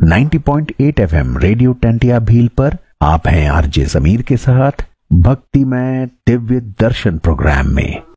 90.8 FM radio Tantia Bhil पर आप हैं आरजे जमीर के साथ भक्तिमय दिव्य दर्शन प्रोग्राम में।